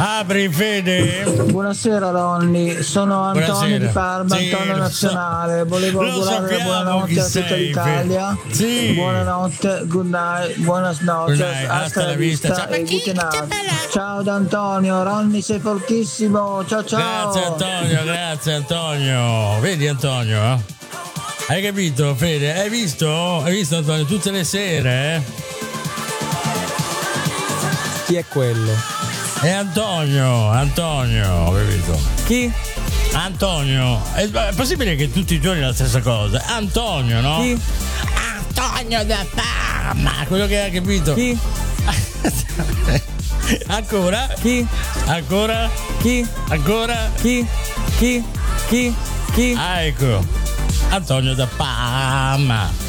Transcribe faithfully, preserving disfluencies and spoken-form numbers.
Apri, Fede. Buonasera Ronny, sono Antonio Buonasera. di Parma, Sì, Antonio lo Nazionale. so. Volevo Lo augurare sappiamo buonanotte chi a tutta sei, l'Italia. Sì. Buonanotte, good night, buenas Good noches, night, hasta la vista Ciao, e gute Nacht. Ciao da Antonio, Ronny sei fortissimo. Ciao ciao. Grazie Antonio, grazie Antonio. Vedi Antonio? eh? Hai capito Fede? Hai visto? Hai visto Antonio? Tutte le sere? eh? Chi è quello? È Antonio, Antonio, capito? Chi? Antonio. È è possibile che tutti i giorni la stessa cosa? Antonio, no? Chi? Antonio da Parma, quello che hai capito? Chi? Ancora? Chi? Ancora? Chi? Ancora? Chi? Chi? Chi? Chi? Ah, ecco. Antonio da Parma.